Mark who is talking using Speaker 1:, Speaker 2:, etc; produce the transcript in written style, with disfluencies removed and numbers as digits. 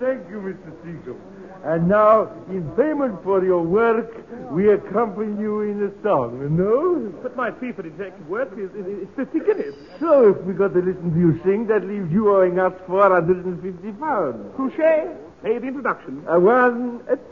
Speaker 1: Thank you, Mr. Seacombe. And now, in payment for your work, we accompany you in a song, no?
Speaker 2: But my fee for detective work is 50 guineas.
Speaker 1: So, if we got to listen to you sing, that leaves you owing us £450.
Speaker 2: Touché. Pay the introduction.
Speaker 1: One,